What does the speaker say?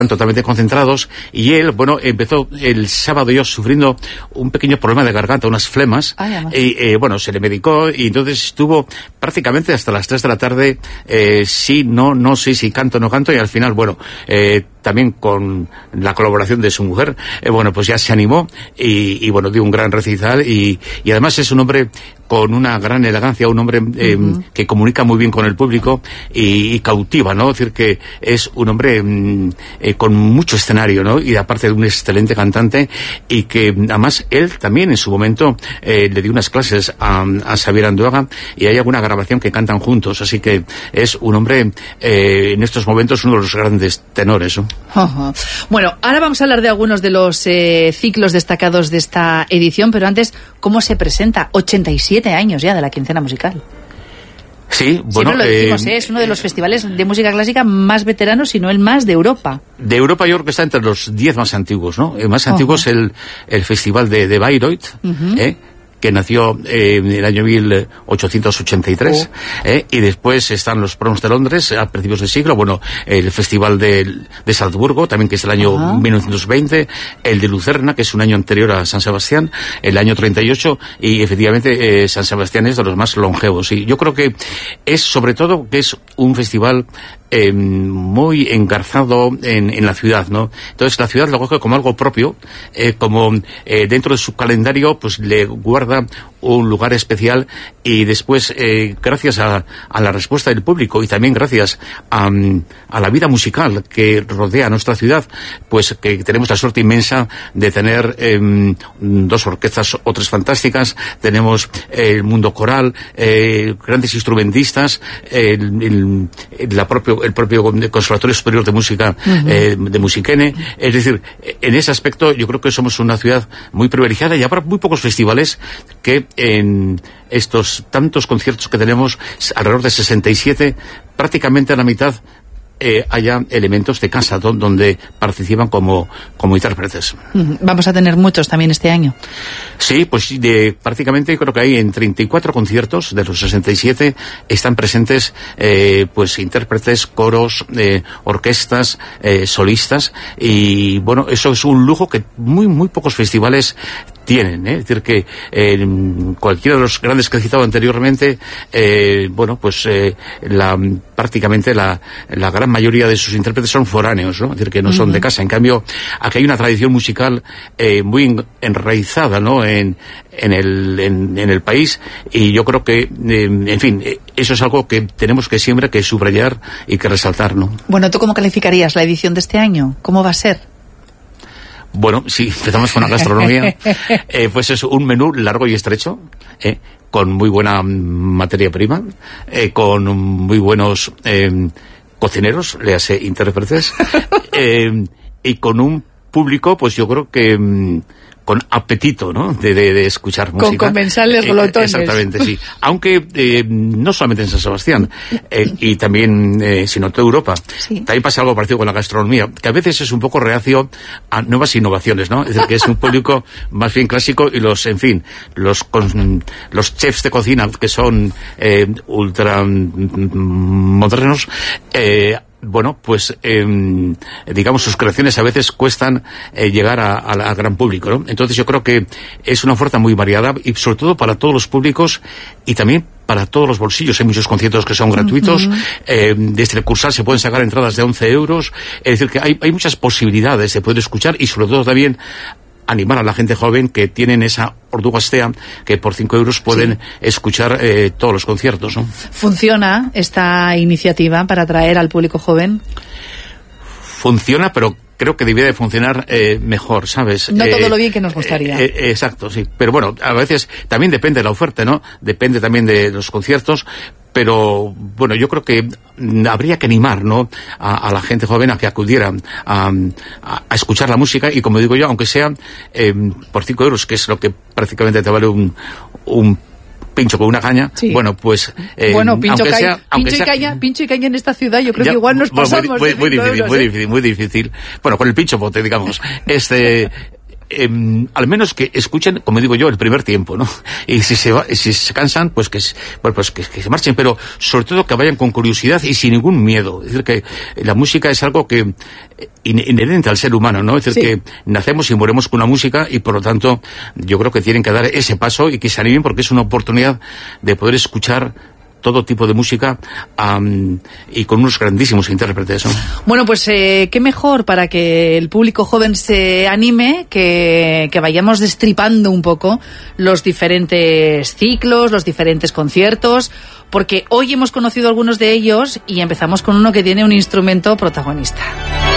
totalmente concentrados, y él, bueno, empezó el sábado yo sufriendo un pequeño problema de garganta, unas flemas, y bueno, se le medicó, y entonces estuvo prácticamente hasta las 3 de la tarde, sí, no sé si canto o no canto, y al final, bueno, también con la colaboración de su mujer, bueno, pues ya se animó, y bueno, dio un gran recital, y además es un hombre con una gran elegancia, un hombre que comunica muy bien con el público y cautiva, ¿no? Es decir, que es un hombre con mucho escenario, ¿no? Y aparte de un excelente cantante, y que además él también en su momento le dio unas clases a Xabier Anduaga, y hay alguna grabación que cantan juntos, así que es un hombre en estos momentos uno de los grandes tenores, ¿no? Bueno, ahora vamos a hablar de algunos de los ciclos destacados de esta edición, pero antes, ¿cómo se presenta? 87 años ya de la Quincena Musical. Sí, bueno, siempre lo decimos, es uno de los festivales de música clásica más veteranos, si no el más, de Europa. De Europa yo creo que está entre los 10 más antiguos, ¿no? El más antiguo es el festival de Bayreuth, que nació en el año 1883, y después están los Proms de Londres a principios del siglo, bueno, el Festival de Salzburgo, también, que es del año 1920, el de Lucerna, que es un año anterior a San Sebastián, el año 38, y efectivamente San Sebastián es de los más longevos, y yo creo que es, sobre todo, que es un festival muy engarzado en la ciudad, ¿no? Entonces la ciudad lo coge como algo propio, como dentro de su calendario, pues le guarda un lugar especial, y después, gracias a la respuesta del público, y también gracias a la vida musical que rodea nuestra ciudad, pues que tenemos la suerte inmensa de tener 2 orquestas o 3 fantásticas, tenemos el mundo coral, grandes instrumentistas, el propio Conservatorio Superior de Música de Musiquene. Es decir, en ese aspecto yo creo que somos una ciudad muy privilegiada, y habrá muy pocos festivales que en estos tantos conciertos que tenemos, alrededor de 67, prácticamente a la mitad haya elementos de casa donde participan como intérpretes. Vamos a tener muchos también este año. Sí, pues prácticamente creo que hay en 34 conciertos de los 67 están presentes pues intérpretes, coros, orquestas, solistas, y bueno, eso es un lujo que muy pocos festivales tienen, es decir, que cualquiera de los grandes que he citado anteriormente, bueno, pues prácticamente la gran mayoría de sus intérpretes son foráneos, ¿no? Es decir, que no son de casa. En cambio, aquí hay una tradición musical muy enraizada, ¿no? En el país, y yo creo que, en fin, eso es algo que tenemos que siempre que subrayar y que resaltar, ¿no? Bueno, ¿tú cómo calificarías la edición de este año? ¿Cómo va a ser? Bueno, si empezamos con la gastronomía, pues es un menú largo y estrecho, con muy buena materia prima, con muy buenos cocineros, le hace intérpretes, y con un público, pues yo creo que con apetito, ¿no?, de escuchar música. Con comensales glotones. Exactamente, sí. Aunque no solamente en San Sebastián, y también, sino en toda Europa. Sí. También pasa algo parecido con la gastronomía, que a veces es un poco reacio a nuevas innovaciones, ¿no? Es decir, que es un público más bien clásico, y los chefs de cocina, que son ultra modernos, bueno, pues digamos, sus creaciones a veces cuestan llegar al gran público, ¿no? Entonces yo creo que es una oferta muy variada, y sobre todo para todos los públicos y también para todos los bolsillos. Hay muchos conciertos que son gratuitos, desde el Cursal se pueden sacar entradas de 11 euros, es decir, que hay muchas posibilidades de poder escuchar, y sobre todo también animar a la gente joven que tienen esa ordugastea, que por 5 euros pueden escuchar todos los conciertos, ¿no? ¿Funciona esta iniciativa para atraer al público joven? Funciona, pero creo que debería de funcionar mejor, ¿sabes? No todo lo bien que nos gustaría. Exacto, sí. Pero bueno, a veces también depende de la oferta, ¿no? Depende también de los conciertos. Pero bueno, yo creo que habría que animar, ¿no?, a la gente joven a que acudiera a escuchar la música, y como digo yo, aunque sea por 5 euros, que es lo que prácticamente te vale un pincho con una caña, sí. Bueno, pues bueno, pincho y caña en esta ciudad, yo creo ya, que igual nos pasamos muy difícil. Bueno, con el pincho bote, digamos, al menos que escuchen, como digo yo, el primer tiempo, ¿no? Y si se cansan, pues que se marchen, pero sobre todo que vayan con curiosidad y sin ningún miedo. Es decir, que la música es algo que inherente al ser humano, ¿no? Es decir, que nacemos y moremos con la música y por lo tanto yo creo que tienen que dar ese paso y que se animen porque es una oportunidad de poder escuchar todo tipo de música y con unos grandísimos intérpretes, ¿no? Bueno, pues qué mejor para que el público joven se anime que vayamos destripando un poco los diferentes ciclos, los diferentes conciertos, porque hoy hemos conocido algunos de ellos y empezamos con uno que tiene un instrumento protagonista.